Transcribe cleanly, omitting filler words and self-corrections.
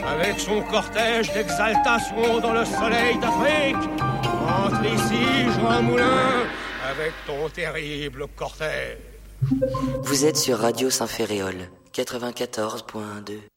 avec son cortège d'exaltation dans le soleil d'Afrique. Entre ici, Jean Moulin, avec ton terrible cortège. Vous êtes sur Radio Saint-Ferréol, 94.2.